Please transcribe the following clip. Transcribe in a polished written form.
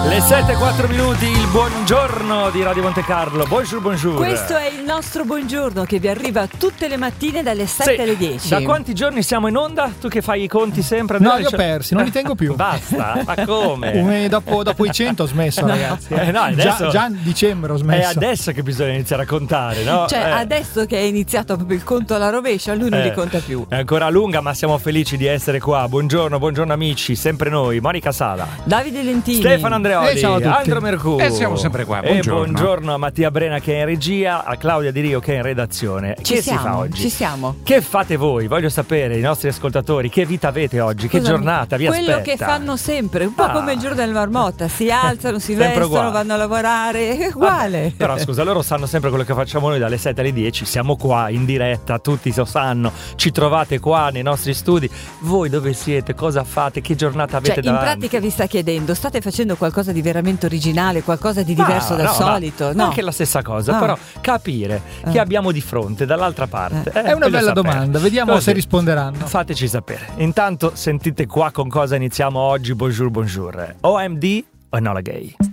Le 7:04 minuti, il buongiorno di Radio Monte Carlo. Bonjour, bonjour. Questo è il nostro buongiorno che vi arriva tutte le mattine dalle 7 alle 10. Da quanti giorni siamo in onda? Tu che fai i conti sempre? No, li ho persi, non li tengo più. Basta, ma come? Dopo i 100 ho smesso, ragazzi. No, adesso, già a dicembre ho smesso. È adesso che bisogna iniziare a contare, no? Cioè, adesso che è iniziato proprio il conto alla rovescia, lui non li conta più. È ancora lunga, ma siamo felici di essere qua. Buongiorno amici, sempre noi. Monica Sala, Davide Lentini, Stefano Andreoli, ciao a tutti. Andro Mercurio. E siamo sempre qua. Buongiorno. E buongiorno a Mattia Brena che è in regia, a Claudia Di Rio che è in redazione. Che si fa oggi? Ci siamo. Che fate voi? Voglio sapere, i nostri ascoltatori, che vita avete oggi? Che giornata vi quello aspetta? Che fanno sempre, un po' come il giorno del marmotta. Si alzano, si Sempre vestono, uguale. vanno a lavorare. È uguale. Però scusa, loro sanno sempre quello che facciamo noi dalle 7 alle 10. Siamo qua in diretta, tutti lo sanno. Ci trovate qua nei nostri studi. Voi dove siete? Cosa fate? Che giornata avete Cioè, davanti? in pratica vi sta chiedendo, state facendo qualcosa di veramente originale, qualcosa di diverso dal solito? No. Anche la stessa cosa, però capire che abbiamo di fronte dall'altra parte. È una bella domanda, vediamo Così. se risponderanno. Fateci sapere. Intanto sentite qua con cosa iniziamo oggi. Bonjour, bonjour. OMD o Enola Gay.